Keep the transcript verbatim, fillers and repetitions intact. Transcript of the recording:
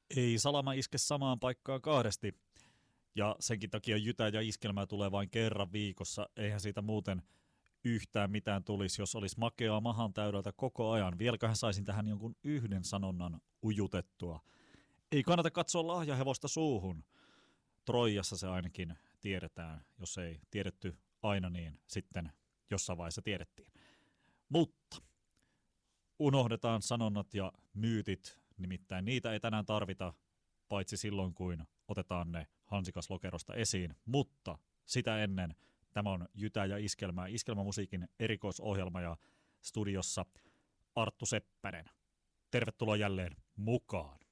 Ei salama iske samaan paikkaan kahdesti. Ja senkin takia jytä ja iskelmää tulee vain kerran viikossa. Eihän siitä muuten yhtään mitään tulisi, jos olisi makeaa mahan täydeltä koko ajan. Vieläköhän saisin tähän jonkun yhden sanonnan ujutettua. Ei kannata katsoa lahjahevosta suuhun. Troijassa se ainakin tiedetään. Jos ei tiedetty aina, niin sitten jossain vaiheessa tiedettiin. Mutta unohdetaan sanonnat ja myytit, nimittäin niitä ei tänään tarvita, paitsi silloin, kun otetaan ne hansikaslokerosta esiin. Mutta sitä ennen tämä on Jytä ja iskelmää, iskelmämusiikin erikoisohjelma ja studiossa Arttu Seppänen. Tervetuloa jälleen mukaan.